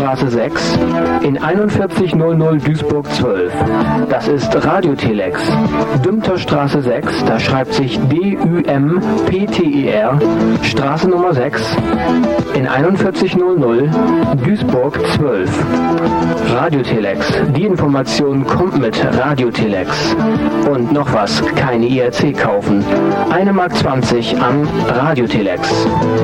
Dümterstraße 6 in 4100 Duisburg 12. Das ist Radiotelex. Dümterstraße 6, da schreibt sich D-Ü-M-P-T-E-R, Straße Nummer 6 in 4100 Duisburg 12. Radiotelex. Die Information kommt mit Radiotelex. Und noch was, keine IRC kaufen. 1,20 Mark am Radiotelex.